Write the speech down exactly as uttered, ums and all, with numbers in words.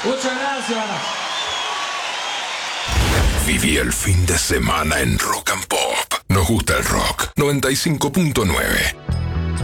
Muchas gracias. Viví el fin de semana en Rock and Pop. Nos gusta el rock. noventa y cinco punto nueve.